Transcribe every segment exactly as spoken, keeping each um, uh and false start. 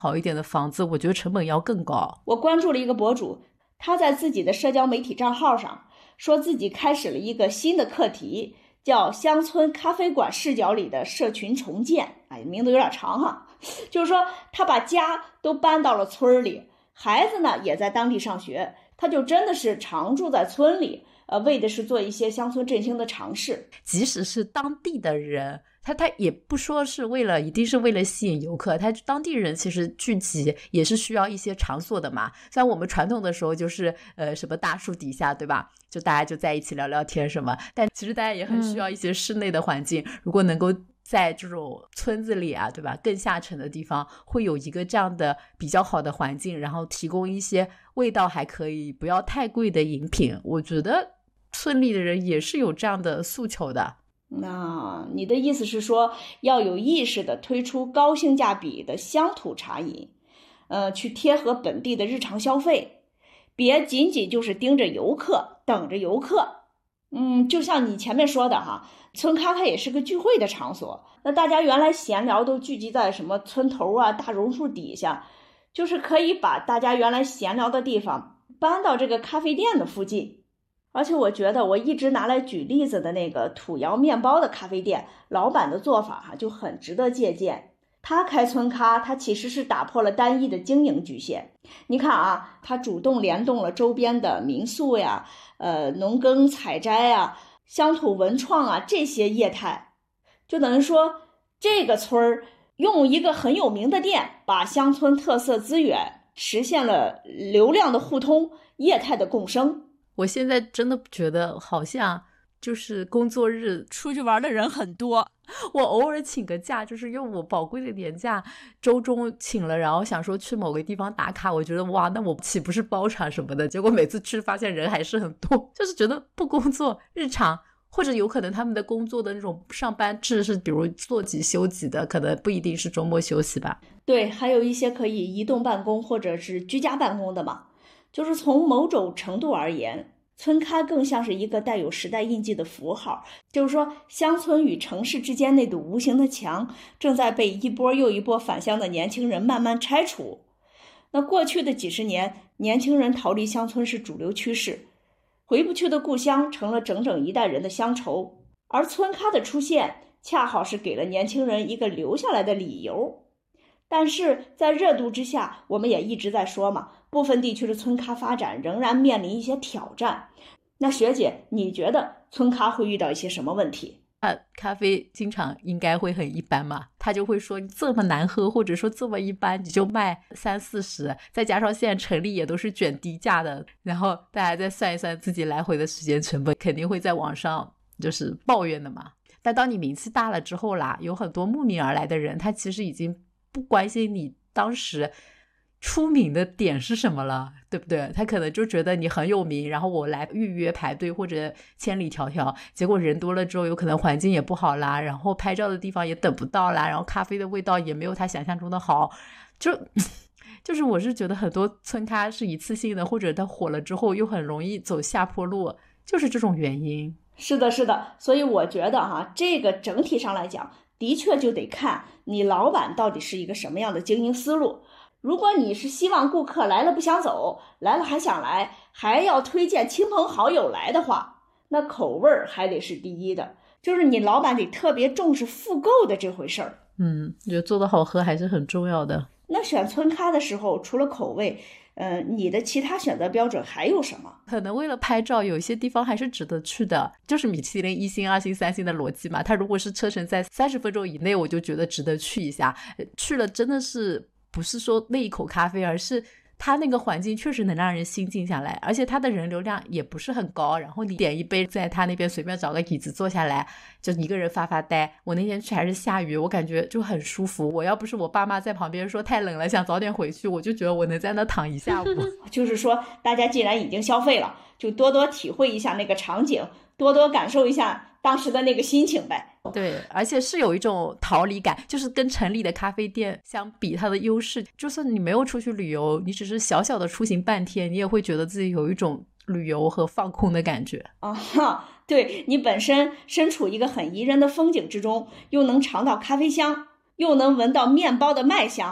好一点的房子，我觉得成本要更高。 我关注了一个博主，他在自己的社交媒体账号上说自己开始了一个新的课题，叫乡村咖啡馆视角里的社群重建。哎，名字有点长哈，就是说他把家都搬到了村里，孩子呢也在当地上学，他就真的是常住在村里，呃，为的是做一些乡村振兴的尝试。 即使是当地的人，他他也不说是为了一定是为了吸引游客，他当地人其实聚集也是需要一些场所的嘛。像我们传统的时候就是呃什么大树底下，对吧？就大家就在一起聊聊天什么，但其实大家也很需要一些室内的环境、嗯、如果能够在这种村子里啊，对吧，更下沉的地方会有一个这样的比较好的环境，然后提供一些味道还可以不要太贵的饮品，我觉得村里的人也是有这样的诉求的。 那你的意思是说要有意识的推出高性价比的乡土茶饮，呃，去贴合本地的日常消费，别仅仅就是盯着游客等着游客。嗯，就像你前面说的哈，村咖它也是个聚会的场所，那大家原来闲聊都聚集在什么村头啊大榕树底下，就是可以把大家原来闲聊的地方搬到这个咖啡店的附近。而且我觉得我一直拿来举例子的那个土窑面包的咖啡店老板的做法哈、啊、就很值得借鉴。他开村咖，他其实是打破了单一的经营局限。你看啊，他主动联动了周边的民宿呀、呃农耕采摘啊、乡土文创啊这些业态，就等于说这个村儿用一个很有名的店，把乡村特色资源实现了流量的互通、业态的共生。 我现在真的觉得好像就是工作日出去玩的人很多，我偶尔请个假，就是用我宝贵的年假周中请了，然后想说去某个地方打卡，我觉得哇，那我岂不是包场什么的，结果每次去发现人还是很多，就是觉得不工作日常，或者有可能他们的工作的那种上班制是比如做几休几的，可能不一定是周末休息吧。 对，还有一些可以移动办公或者是居家办公的嘛。就是从某种程度而言，村咖更像是一个带有时代印记的符号，就是说乡村与城市之间那堵无形的墙正在被一波又一波返乡的年轻人慢慢拆除。那过去的几十年，年轻人逃离乡村是主流趋势，回不去的故乡成了整整一代人的乡愁，而村咖的出现恰好是给了年轻人一个留下来的理由。但是在热度之下，我们也一直在说嘛，部分地区的村咖发展仍然面临一些挑战。那学姐，你觉得村咖会遇到一些什么问题？ 啊，咖啡经常应该会很一般嘛，他就会说这么难喝，或者说这么一般，你就卖三四十，再加上现在成立也都是卷低价的，然后大家再算一算自己来回的时间成本，肯定会在网上就是抱怨的嘛。但当你名气大了之后啦，有很多慕名而来的人，他其实已经不关心你当时出名的点是什么了，对不对？他可能就觉得你很有名，然后我来预约排队或者千里迢迢，结果人多了之后有可能环境也不好啦，然后拍照的地方也等不到啦，然后咖啡的味道也没有他想象中的好，就就是我是觉得很多村咖是一次性的，或者他火了之后又很容易走下坡路，就是这种原因。 是的是的，所以我觉得哈，这个整体上来讲的确就得看你老板到底是一个什么样的经营思路。如果你是希望顾客来了不想走，来了还想来，还要推荐亲朋好友来的话，那口味还得是第一的，就是你老板得特别重视复购的这回事儿。 嗯，我觉得做的好喝还是很重要的。 那选村咖的时候，除了口味，呃，你的其他选择标准还有什么？ 可能为了拍照，有一些地方还是值得去的，就是米其林一星、二星、三星的逻辑嘛。它如果是车程在三十分钟以内，我就觉得值得去一下。去了真的是不是说那一口咖啡，而是它那个环境确实能让人心静下来，而且它的人流量也不是很高，然后你点一杯，在它那边随便找个椅子坐下来，就一个人发发呆。我那天去还是下雨，我感觉就很舒服。我要不是我爸妈在旁边说太冷了想早点回去，我就觉得我能在那躺一下午。 就是说大家既然已经消费了，就多多体会一下那个场景，多多感受一下当时的那个心情呗。 对，而且是有一种逃离感，就是跟城里的咖啡店相比，它的优势就算你没有出去旅游，你只是小小的出行半天，你也会觉得自己有一种旅游和放空的感觉啊。对，你本身身处一个很宜人的风景之中，又能尝到咖啡香，又能闻到面包的麦香，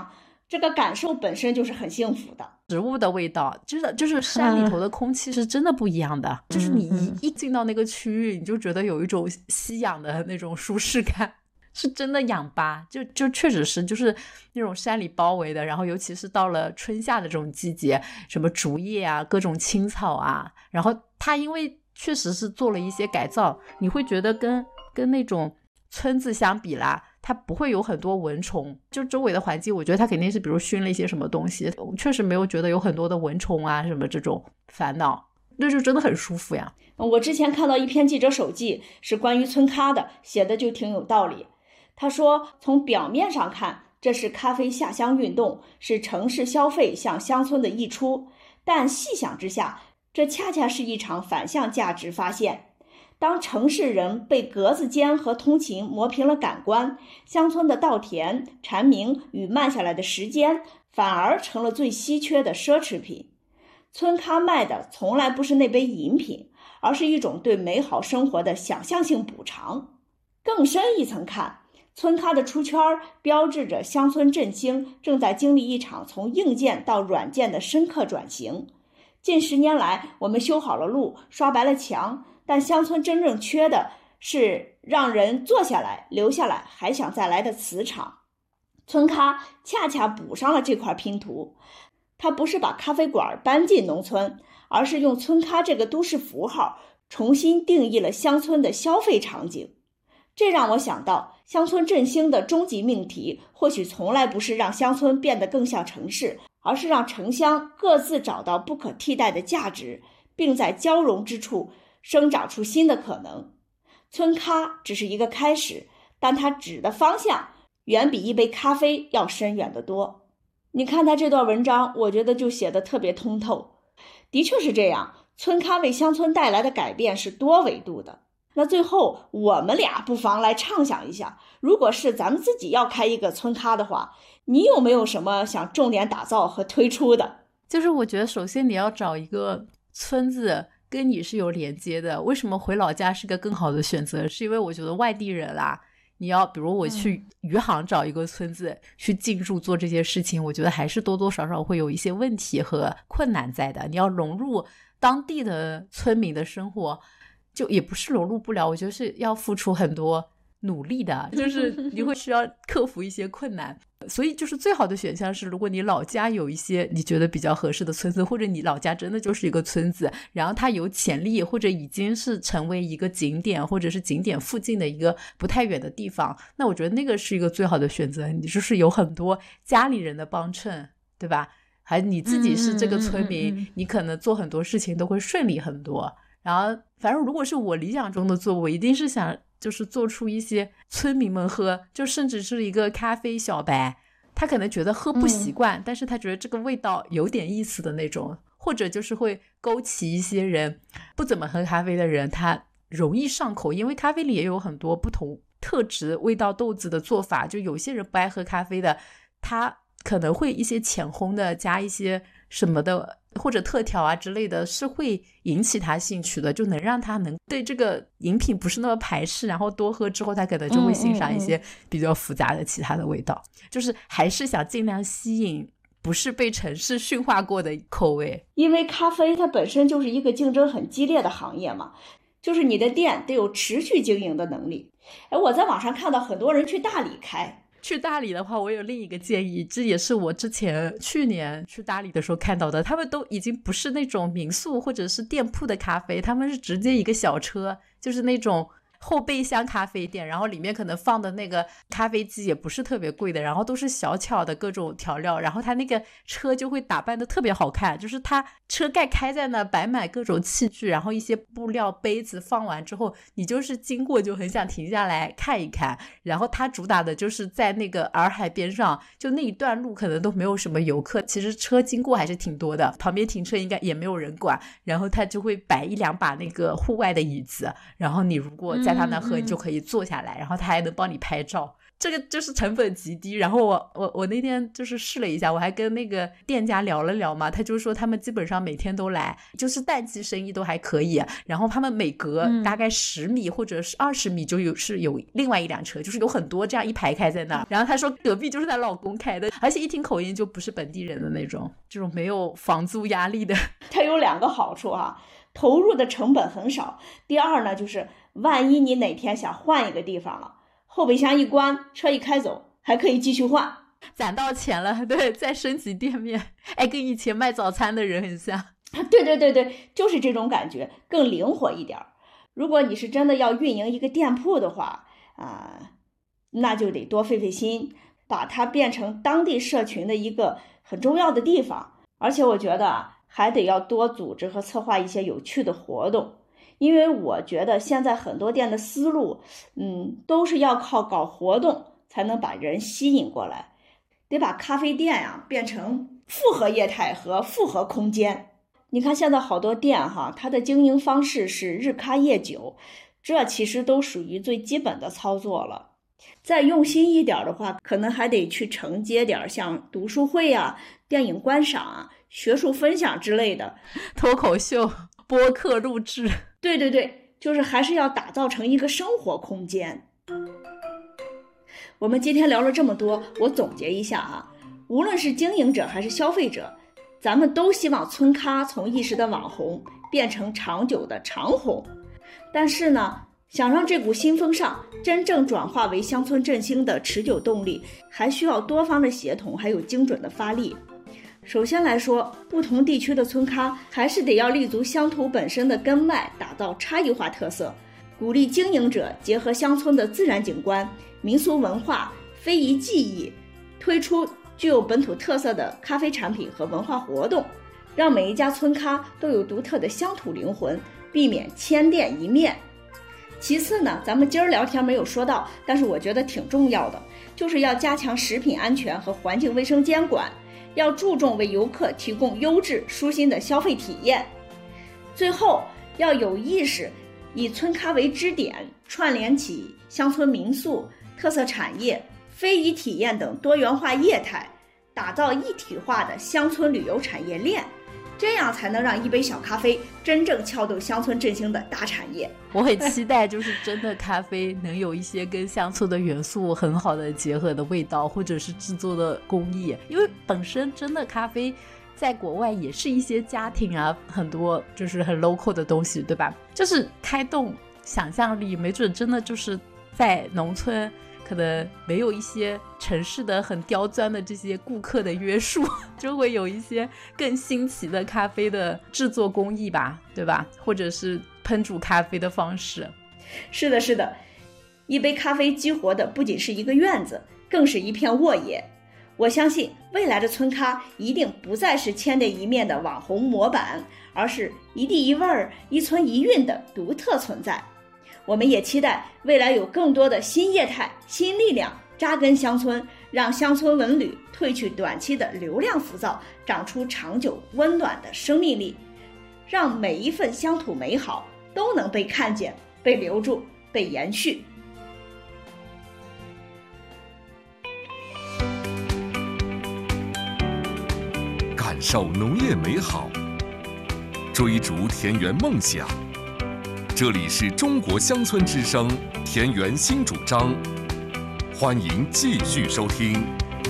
这个感受本身就是很幸福的。 植物的味道真的就是山里头的空气是真的不一样的、嗯、就是你一一进到那个区域你就觉得有一种吸氧的那种舒适感，是真的氧吧，就就确实是就是那种山里包围的，然后尤其是到了春夏的这种季节，什么竹叶啊各种青草啊，然后它因为确实是做了一些改造，你会觉得跟跟那种村子相比啦，它不会有很多蚊虫，就周围的环境我觉得它肯定是比如熏了一些什么东西，我确实没有觉得有很多的蚊虫啊什么这种烦恼，那就真的很舒服呀。 我之前看到一篇记者手记是关于村咖的，写的就挺有道理。他说从表面上看这是咖啡下乡运动，是城市消费向乡村的溢出，但细想之下这恰恰是一场反向价值发现。当城市人被格子间和通勤磨平了感官，乡村的稻田、蝉鸣与慢下来的时间反而成了最稀缺的奢侈品。村咖卖的从来不是那杯饮品，而是一种对美好生活的想象性补偿。更深一层看，村咖的出圈标志着乡村振兴正在经历一场从硬件到软件的深刻转型。近十年来，我们修好了路，刷白了墙，但乡村真正缺的是让人坐下来、留下来还想再来的磁场。村咖恰恰补上了这块拼图，它不是把咖啡馆搬进农村，而是用村咖这个都市符号重新定义了乡村的消费场景。这让我想到，乡村振兴的终极命题或许从来不是让乡村变得更像城市，而是让城乡各自找到不可替代的价值，并在交融之处生长出新的可能。村咖只是一个开始，但它指的方向远比一杯咖啡要深远得多。你看他这段文章，我觉得就写得特别通透。的确是这样，村咖为乡村带来的改变是多维度的。那最后我们俩不妨来畅想一下，如果是咱们自己要开一个村咖的话，你有没有什么想重点打造和推出的？ 就是我觉得首先你要找一个村子跟你是有连接的。为什么回老家是个更好的选择，是因为我觉得外地人啦，你要比如我去余杭找一个村子、嗯、去进驻做这些事情，我觉得还是多多少少会有一些问题和困难在的。你要融入当地的村民的生活，就也不是融入不了，我觉得是要付出很多努力的，就是你会需要克服一些困难。所以就是最好的选项是，如果你老家有一些你觉得比较合适的村子，或者你老家真的就是一个村子，然后它有潜力，或者已经是成为一个景点，或者是景点附近的一个不太远的地方，那我觉得那个是一个最好的选择。你就是有很多家里人的帮衬，对吧？还你自己是这个村民、嗯嗯嗯嗯、你可能做很多事情都会顺利很多。然后反正如果是我理想中的做，我一定是想就是做出一些村民们喝，就甚至是一个咖啡小白，他可能觉得喝不习惯、嗯、但是他觉得这个味道有点意思的那种，或者就是会勾起一些人不怎么喝咖啡的人，他容易上口，因为咖啡里也有很多不同特质味道豆子的做法，就有些人不爱喝咖啡的，他可能会一些浅烘的加一些什么的或者特调啊之类的，是会引起他兴趣的，就能让他能对这个饮品不是那么排斥，然后多喝之后他可能就会欣赏一些比较复杂的其他的味道、嗯嗯嗯、就是还是想尽量吸引不是被城市驯化过的口味。 因为咖啡它本身就是一个竞争很激烈的行业嘛，就是你的店得有持续经营的能力。哎，我在网上看到很多人去大理开， 去大理的话我有另一个建议，这也是我之前去年去大理的时候看到的，他们都已经不是那种民宿或者是店铺的咖啡，他们是直接一个小车，就是那种后备箱咖啡店，然后里面可能放的那个咖啡机也不是特别贵的，然后都是小巧的各种调料，然后他那个车就会打扮的特别好看，就是他车盖开在那，摆满各种器具，然后一些布料杯子放完之后，你就是经过就很想停下来看一看。然后他主打的就是在那个洱海边上，就那一段路可能都没有什么游客，其实车经过还是挺多的，旁边停车应该也没有人管，然后他就会摆一两把那个户外的椅子，然后你如果在他那喝你就可以坐下来、嗯嗯、然后他还能帮你拍照， 这个就是成本极低。然后我我我那天就是试了一下，我还跟那个店家聊了聊嘛，他就说他们基本上每天都来，就是淡季生意都还可以，然后他们每隔大概十米或者是二十米就有是有另外一辆车，就是有很多这样一排开在那。然后他说隔壁就是她老公开的，而且一听口音就不是本地人的那种，这种没有房租压力的。 它有两个好处啊，投入的成本很少，第二呢就是万一你哪天想换一个地方了，后备箱一关，车一开走，还可以继续换， 攒到钱了，对，再升级店面，哎，跟以前卖早餐的人很像。 对对对对，就是这种感觉，更灵活一点。如果你是真的要运营一个店铺的话啊、呃，那就得多费费心，把它变成当地社群的一个很重要的地方。而且我觉得还得要多组织和策划一些有趣的活动。因为我觉得现在很多店的思路，嗯，都是要靠搞活动才能把人吸引过来，得把咖啡店呀、啊、变成复合业态和复合空间。你看现在好多店哈，它的经营方式是日咖夜酒，这其实都属于最基本的操作了。再用心一点的话，可能还得去承接点像读书会啊、电影观赏啊、学术分享之类的， 脱口秀、播客录制。 对对对，就是还是要打造成一个生活空间。我们今天聊了这么多，我总结一下啊，无论是经营者还是消费者，咱们都希望村咖从一时的网红变成长久的长红。但是呢，想让这股新风尚真正转化为乡村振兴的持久动力，还需要多方的协同，还有精准的发力。首先来说，不同地区的村咖还是得要立足乡土本身的根脉，打造差异化特色，鼓励经营者结合乡村的自然景观、民俗文化、非遗技艺，推出具有本土特色的咖啡产品和文化活动，让每一家村咖都有独特的乡土灵魂，避免千店一面。其次呢，咱们今儿聊天没有说到，但是我觉得挺重要的，就是要加强食品安全和环境卫生监管，要注重为游客提供优质舒心的消费体验。最后要有意识以村咖为支点，串联起乡村民宿、特色产业、非遗体验等多元化业态，打造一体化的乡村旅游产业链，这样才能让一杯小咖啡真正撬动乡村振兴的大产业。 我很期待就是真的咖啡能有一些跟乡村的元素很好的结合的味道，或者是制作的工艺，因为本身真的咖啡在国外也是一些家庭啊，很多就是很 local 的东西，对吧？就是开动想象力，没准真的就是在农村可能没有一些城市的很刁钻的这些顾客的约束，就会有一些更新奇的咖啡的制作工艺吧，对吧？或者是烹煮咖啡的方式。 是的，是的，一杯咖啡激活的不仅是一个院子，更是一片沃野。我相信未来的村咖一定不再是千店一面的网红模板，而是一地一味儿、一村一韵的独特存在。我们也期待未来有更多的新业态、新力量扎根乡村，让乡村文旅褪去短期的流量浮躁，长出长久温暖的生命力，让每一份乡土美好都能被看见、被留住、被延续。 感受农业美好，追逐田园梦想。这里是中国乡村之声田园新主张，欢迎继续收听。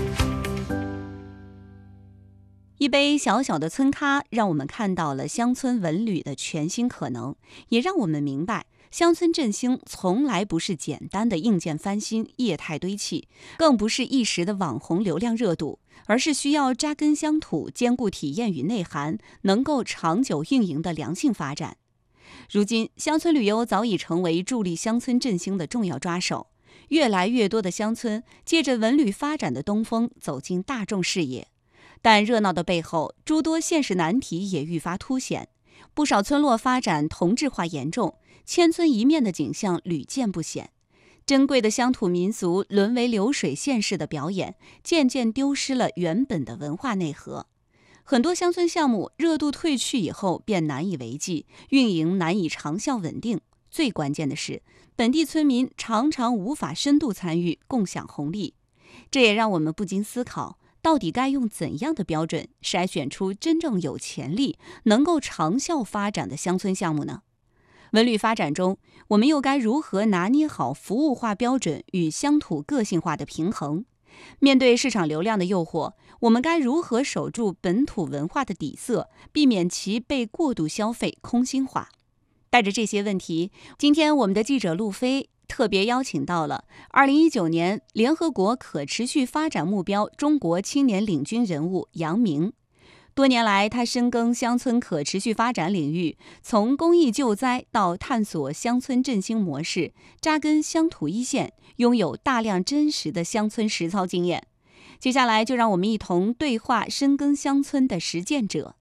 一杯小小的村咖，让我们看到了乡村文旅的全新可能，也让我们明白，乡村振兴从来不是简单的硬件翻新、业态堆砌，更不是一时的网红流量热度，而是需要扎根乡土、兼顾体验与内涵，能够长久运营的良性发展。如今，乡村旅游早已成为助力乡村振兴的重要抓手，越来越多的乡村借着文旅发展的东风走进大众视野。但热闹的背后，诸多现实难题也愈发凸显。不少村落发展同质化严重，千村一面的景象屡见不鲜。珍贵的乡土民俗沦为流水线式的表演，渐渐丢失了原本的文化内核。很多乡村项目热度褪去以后便难以为继，运营难以长效稳定， 最关键的是，本地村民常常无法深度参与，共享红利。这也让我们不禁思考，到底该用怎样的标准筛选出真正有潜力、能够长效发展的乡村项目呢？文旅发展中，我们又该如何拿捏好服务化标准与乡土个性化的平衡？面对市场流量的诱惑，我们该如何守住本土文化的底色，避免其被过度消费空心化？带着这些问题，今天我们的记者路飞特别邀请到了二零一九年联合国可持续发展目标中国青年领军人物杨明。多年来，他深耕乡村可持续发展领域，从公益救灾到探索乡村振兴模式，扎根乡土一线，拥有大量真实的乡村实操经验。接下来，就让我们一同对话深耕乡村的实践者。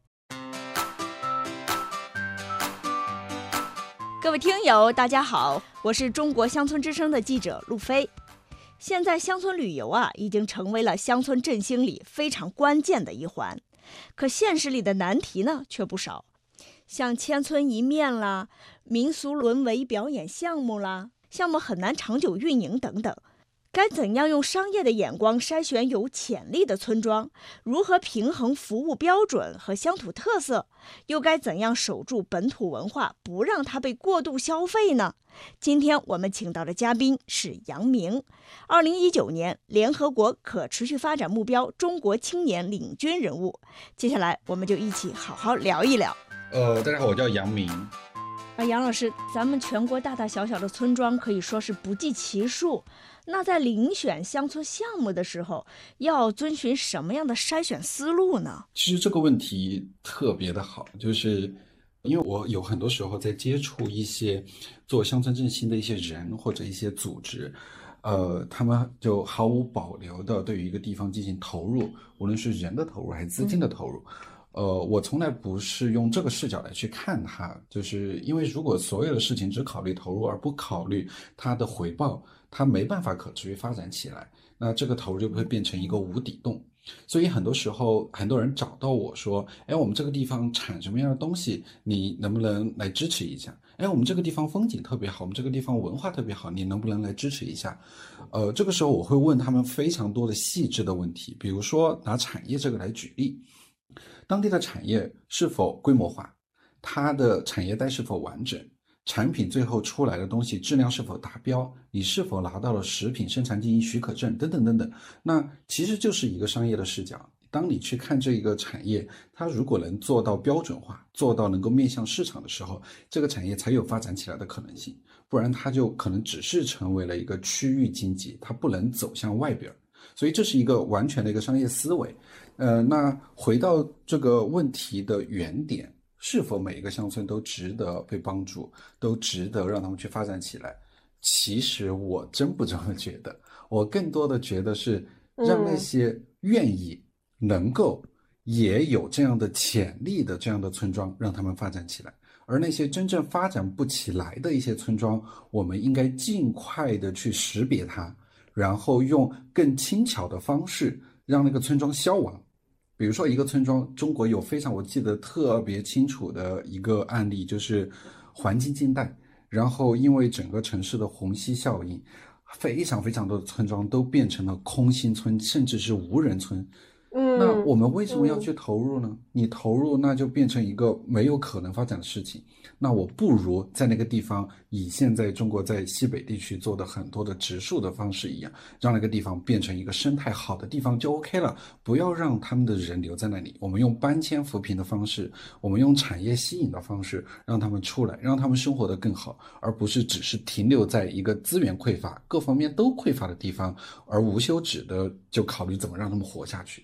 各位听友，大家好，我是中国乡村之声的记者路飞。现在乡村旅游啊，已经成为了乡村振兴里非常关键的一环。可现实里的难题呢，却不少，像千村一面啦，民俗沦为表演项目啦，项目很难长久运营等等。该怎样用商业的眼光筛选有潜力的村庄？如何平衡服务标准和乡土特色？又该怎样守住本土文化，不让它被过度消费呢？今天我们请到的嘉宾是杨明，二零一九年联合国可持续发展目标中国青年领军人物。接下来我们就一起好好聊一聊。 呃，大家好，我叫杨明。 啊，杨老师，咱们全国大大小小的村庄可以说是不计其数。那在遴选乡村项目的时候，要遵循什么样的筛选思路呢？ 其实这个问题特别的好，就是因为我有很多时候在接触一些做乡村振兴的一些人或者一些组织，呃，他们就毫无保留的对于一个地方进行投入，无论是人的投入还是资金的投入。嗯呃，我从来不是用这个视角来去看它，就是因为如果所有的事情只考虑投入而不考虑它的回报，它没办法可持续发展起来，那这个投入就会变成一个无底洞。所以很多时候很多人找到我说，哎，我们这个地方产什么样的东西，你能不能来支持一下？哎，我们这个地方风景特别好，我们这个地方文化特别好，你能不能来支持一下？呃，这个时候我会问他们非常多的细致的问题，比如说拿产业这个来举例。当地的产业是否规模化，它的产业带是否完整，产品最后出来的东西质量是否达标，你是否拿到了食品生产经营许可证等等等等。那其实就是一个商业的视角，当你去看这一个产业，它如果能做到标准化，做到能够面向市场的时候，这个产业才有发展起来的可能性，不然它就可能只是成为了一个区域经济，它不能走向外边。所以这是一个完全的一个商业思维。呃，那回到这个问题的原点，是否每一个乡村都值得被帮助，都值得让他们去发展起来？其实我真不这么觉得，我更多的觉得是让那些愿意、能够、也有这样的潜力的这样的村庄，让他们发展起来。而那些真正发展不起来的一些村庄，我们应该尽快的去识别它，然后用更轻巧的方式让那个村庄消亡。比如说一个村庄，中国有非常我记得特别清楚的一个案例，就是环京近代，然后因为整个城市的虹吸效应，非常非常多的村庄都变成了空心村，甚至是无人村。 嗯， 那我们为什么要去投入呢？嗯、你投入那就变成一个没有可能发展的事情。那我不如在那个地方以现在中国在西北地区做的很多的植树的方式一样，让那个地方变成一个生态好的地方就 OK 了。不要让他们的人留在那里，我们用搬迁扶贫的方式，我们用产业吸引的方式让他们出来，让他们生活得更好，而不是只是停留在一个资源匮乏各方面都匮乏的地方，而无休止的就考虑怎么让他们活下去。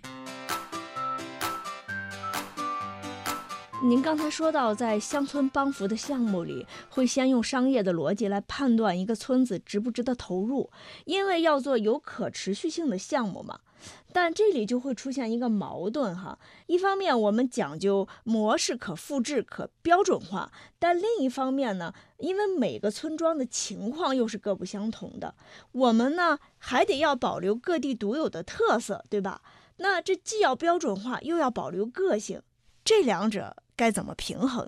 您刚才说到，在乡村帮扶的项目里，会先用商业的逻辑来判断一个村子值不值得投入，因为要做有可持续性的项目嘛。但这里就会出现一个矛盾哈，一方面我们讲究模式可复制、可标准化，但另一方面呢，因为每个村庄的情况又是各不相同的，我们呢还得要保留各地独有的特色，对吧？那这既要标准化，又要保留个性，这两者该怎么平衡呢？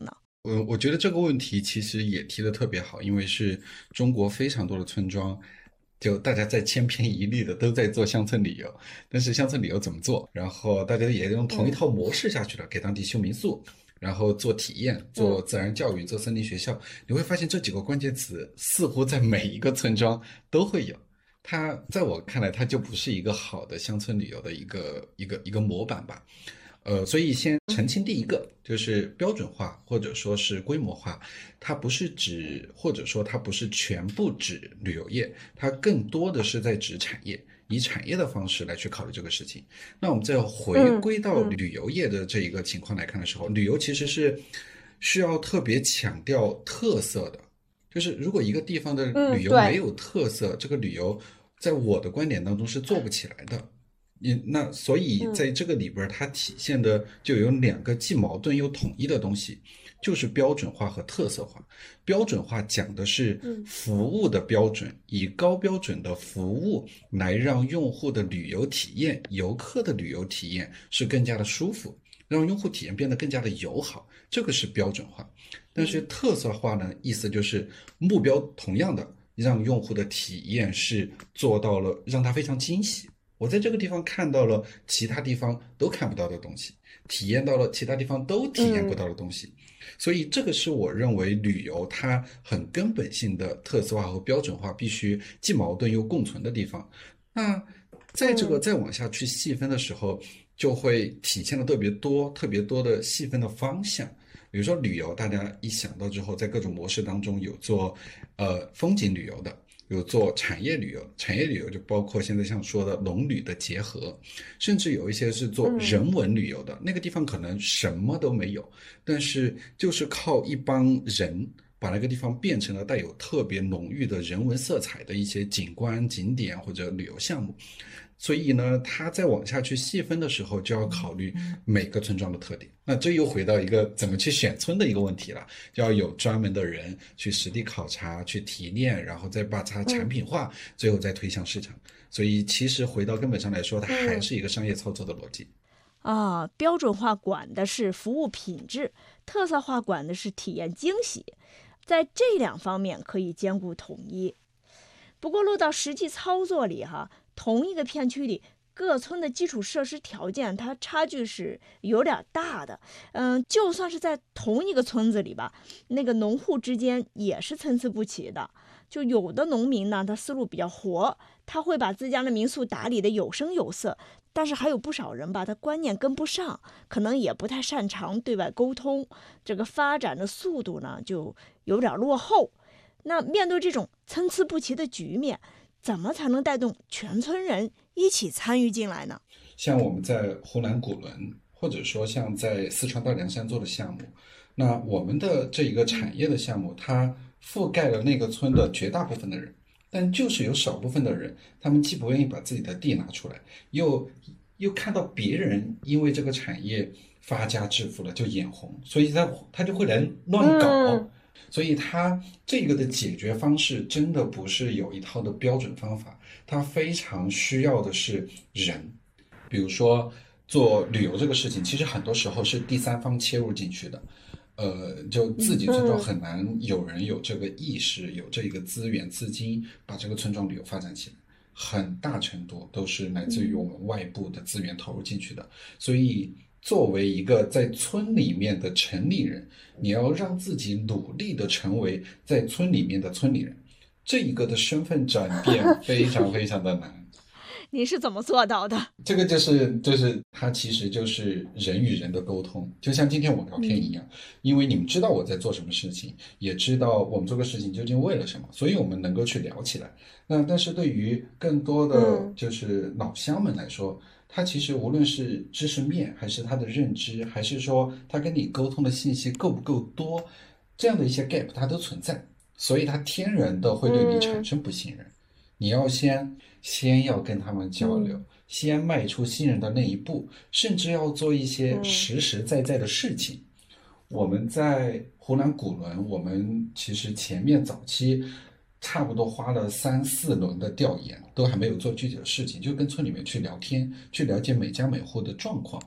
我我觉得这个问题其实也提得特别好，因为是中国非常多的村庄，就大家在千篇一律的都在做乡村旅游，但是乡村旅游怎么做？然后大家也用同一套模式下去了，给当地修民宿，然后做体验，做自然教育，做森林学校。你会发现这几个关键词似乎在每一个村庄都会有。它在我看来，它就不是一个好的乡村旅游的一个一个一个模板吧。呃，所以先澄清第一个，就是标准化或者说是规模化，它不是指，或者说它不是全部指旅游业，它更多的是在指产业，以产业的方式来去考虑这个事情。那我们再回归到旅游业的这一个情况来看的时候，旅游其实是需要特别强调特色的，就是如果一个地方的旅游没有特色，这个旅游在我的观点当中是做不起来的。那所以在这个里边它体现的就有两个既矛盾又统一的东西，就是标准化和特色化。标准化讲的是服务的标准，以高标准的服务来让用户的旅游体验，游客的旅游体验是更加的舒服，让用户体验变得更加的友好，这个是标准化。但是特色化呢，意思就是目标同样的，让用户的体验是做到了让它非常惊喜。我在这个地方看到了其他地方都看不到的东西，体验到了其他地方都体验不到的东西，嗯、所以这个是我认为旅游它很根本性的特色化和标准化必须既矛盾又共存的地方。那在这个再往下去细分的时候，就会体现了特别多特别多的细分的方向。比如说旅游，大家一想到之后，在各种模式当中有做呃风景旅游的，有做产业旅游，产业旅游就包括现在像说的农旅的结合，甚至有一些是做人文旅游的，嗯、那个地方可能什么都没有，但是就是靠一帮人把那个地方变成了带有特别浓郁的人文色彩的一些景观景点或者旅游项目。所以呢，它再往下去细分的时候，就要考虑每个村庄的特点。那这又回到一个怎么去选村的一个问题了，就要有专门的人去实地考察、去提炼，然后再把它产品化，嗯、最后再推向市场。所以其实回到根本上来说，它还是一个商业操作的逻辑。 啊，标准化管的是服务品质，特色化管的是体验惊喜，在这两方面可以兼顾统一。不过落到实际操作里哈。同一个片区里，各村的基础设施条件，它差距是有点大的。嗯，就算是在同一个村子里吧，那个农户之间也是参差不齐的。就有的农民呢，他思路比较活，他会把自家的民宿打理的有声有色。但是还有不少人吧，他观念跟不上，可能也不太擅长对外沟通，这个发展的速度呢，就有点落后。那面对这种参差不齐的局面，怎么才能带动全村人一起参与进来呢？ 像我们在湖南古伦，或者说像在四川大凉山做的项目，那我们的这一个产业的项目，它覆盖了那个村的绝大部分的人，但就是有少部分的人，他们既不愿意把自己的地拿出来，又又看到别人因为这个产业发家致富了就眼红，所以他他就会来乱搞。嗯所以它这个的解决方式真的不是有一套的标准方法，它非常需要的是人。比如说做旅游这个事情，其实很多时候是第三方切入进去的，呃，就自己村庄很难有人有这个意识，有这个资源资金把这个村庄旅游发展起来，很大程度都是来自于我们外部的资源投入进去的。所以作为一个在村里面的城里人，你要让自己努力的成为在村里面的村里人，这一个的身份转变非常非常的难。 你是怎么做到的？ 这个就是就是它其实就是人与人的沟通，就像今天我聊天一样，嗯、因为你们知道我在做什么事情，也知道我们这个事情究竟为了什么，所以我们能够去聊起来。那但是对于更多的就是老乡们来说，嗯他其实无论是知识面，还是他的认知，还是说他跟你沟通的信息够不够多，这样的一些 gap 它都存在，所以他天然的会对你产生不信任。嗯、你要先先要跟他们交流，嗯、先迈出信任的那一步，甚至要做一些实实在在的事情。嗯、我们在湖南古伦，我们其实前面早期差不多花了三四轮的调研，都还没有做具体的事情，就跟村里面去聊天，去了解每家每户的状况，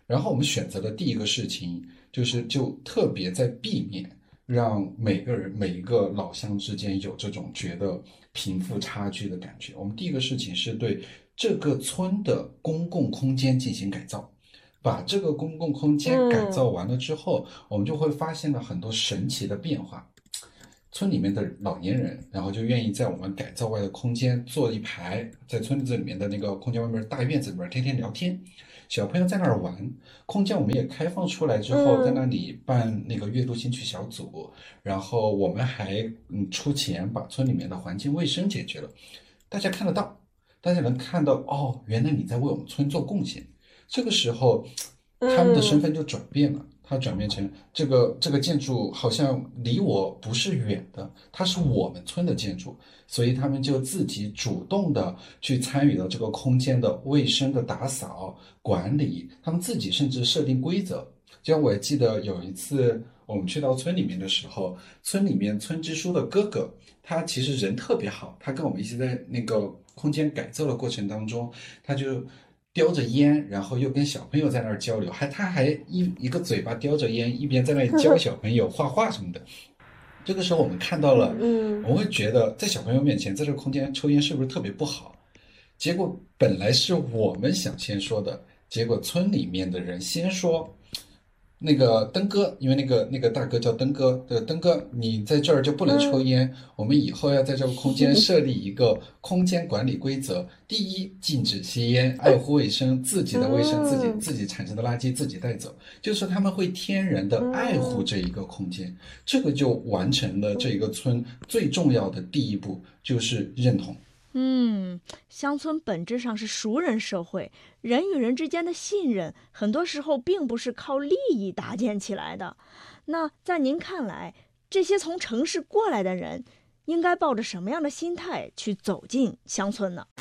然后我们选择的第一个事情就是就特别在避免让每个人每一个老乡之间有这种觉得贫富差距的感觉。我们第一个事情是对这个村的公共空间进行改造，把这个公共空间改造完了之后，嗯、我们就会发现了很多神奇的变化。村里面的老年人，然后就愿意在我们改造外的空间坐一排，在村子里面的那个空间外面大院子里面天天聊天。小朋友在那儿玩，空间我们也开放出来之后，在那里办那个阅读兴趣小组，然后我们还嗯出钱把村里面的环境卫生解决了，大家看得到，大家能看到哦，原来你在为我们村做贡献。这个时候，他们的身份就转变了，它转变成这个这个建筑好像离我不是远的，它是我们村的建筑。所以他们就自己主动的去参与到这个空间的卫生的打扫管理，他们自己甚至设定规则。就像我也记得有一次我们去到村里面的时候，村里面村支书的哥哥他其实人特别好，他跟我们一起在那个空间改造的过程当中，他就叼着烟，然后又跟小朋友在那儿交流，还他还一一个嘴巴叼着烟，一边在那里教小朋友画画什么的。这个时候我们看到了，嗯，我们会觉得在小朋友面前在这个空间抽烟是不是特别不好？结果本来是我们想先说的，结果村里面的人先说，那个登哥，因为那个那个大哥叫登哥，对，登哥你在这儿就不能抽烟，嗯、我们以后要在这个空间设立一个空间管理规则。第一，禁止吸烟，爱护卫生，自己的卫生、嗯、自己自己产生的垃圾自己带走，就是他们会天然的爱护这一个空间，嗯、这个就完成了这个村最重要的第一步，就是认同。 嗯，乡村本质上是熟人社会，人与人之间的信任很多时候并不是靠利益搭建起来的。那在您看来，这些从城市过来的人应该抱着什么样的心态去走进乡村呢？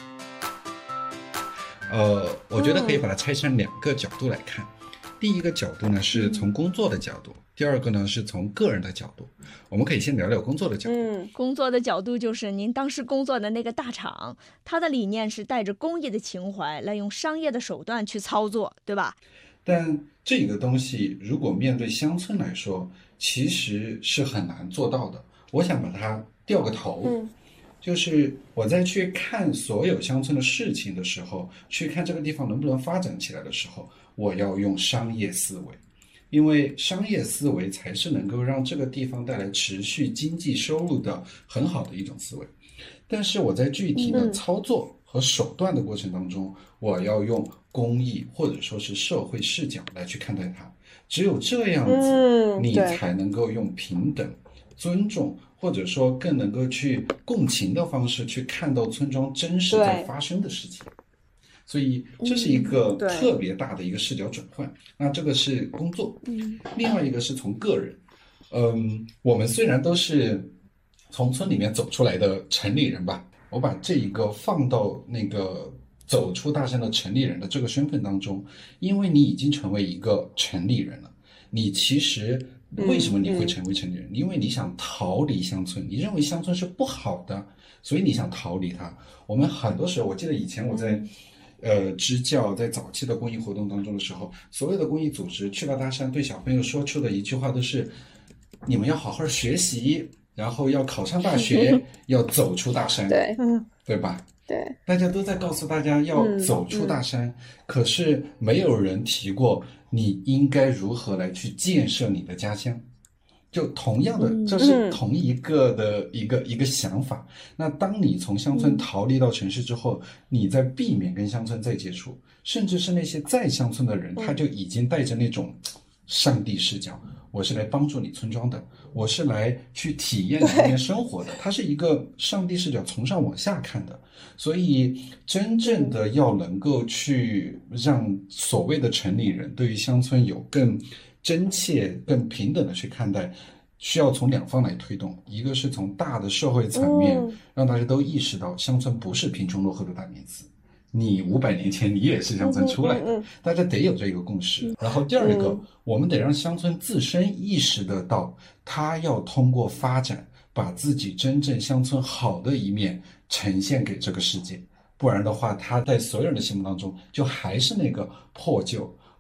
呃，我觉得可以把它拆成两个角度来看。嗯、第一个角度呢是从工作的角度，嗯、第二个呢是从个人的角度。我们可以先聊聊工作的角度。 嗯，工作的角度就是您当时工作的那个大厂，它的理念是带着公益的情怀来用商业的手段去操作，对吧？ 但这个东西如果面对乡村来说，其实是很难做到的。我想把它掉个头，嗯、就是我在去看所有乡村的事情的时候，去看这个地方能不能发展起来的时候，我要用商业思维。因为商业思维才是能够让这个地方带来持续经济收入的很好的一种思维。但是我在具体的操作和手段的过程当中，嗯、我要用公益或者说是社会视角来去看待它。只有这样子，嗯、你才能够用平等、尊重，或者说更能够去共情的方式去看到村庄真实在发生的事情。所以这是一个特别大的一个视角转换。嗯、那这个是工作，嗯，另外一个是从个人。嗯，我们虽然都是从村里面走出来的城里人吧，我把这一个放到那个走出大山的城里人的这个身份当中，因为你已经成为一个城里人了，你其实为什么你会成为城里人？嗯嗯、因为你想逃离乡村，你认为乡村是不好的，所以你想逃离它。我们很多时候，我记得以前我在。嗯呃，支教在早期的公益活动当中的时候，所有的公益组织去到大山，对小朋友说出的一句话都是：你们要好好学习，然后要考上大学，要走出大山， 对， 对吧？ 对， 大家都在告诉大家要走出大山，嗯嗯、可是没有人提过你应该如何来去建设你的家乡。就同样的，这是同一个的一个、嗯、一个想法。那当你从乡村逃离到城市之后，嗯、你在避免跟乡村再接触，甚至是那些在乡村的人，嗯、他就已经带着那种上帝视角，我是来帮助你村庄的，我是来去体验里面生活的，他是一个上帝视角从上往下看的。所以真正的要能够去让所谓的城里人对于乡村有更真切、更平等的去看待，需要从两方来推动。一个是从大的社会层面，嗯、让大家都意识到乡村不是贫穷落后的大名词，你五百年前你也是乡村出来的，嗯嗯嗯、大家得有这个共识。嗯、然后第二个，嗯、我们得让乡村自身意识得到，他要通过发展，把自己真正乡村好的一面呈现给这个世界。不然的话，他在所有人的心目当中，就还是那个破旧、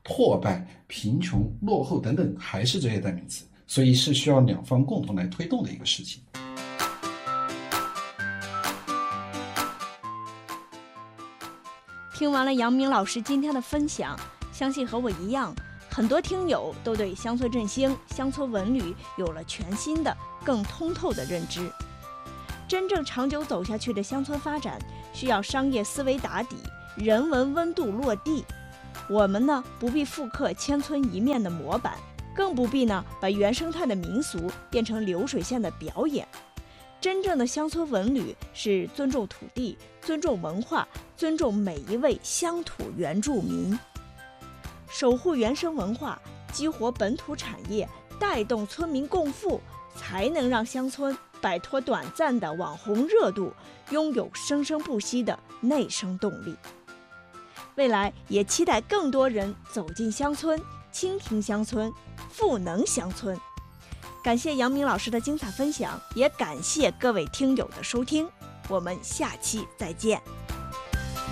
破败、贫穷、落后等等，还是这些代名词，所以是需要两方共同来推动的一个事情。 听完了杨明老师今天的分享，相信和我一样，很多听友都对乡村振兴、乡村文旅有了全新的、更通透的认知。真正长久走下去的乡村发展，需要商业思维打底，人文温度落地。我们呢，不必复刻千村一面的模板，更不必呢把原生态的民俗变成流水线的表演。真正的乡村文旅是尊重土地、尊重文化、尊重每一位乡土原住民，守护原生文化，激活本土产业，带动村民共富，才能让乡村摆脱短暂的网红热度，拥有生生不息的内生动力。未来也期待更多人走进乡村，倾听乡村，赋能乡村。感谢杨明老师的精彩分享，也感谢各位听友的收听，我们下期再见。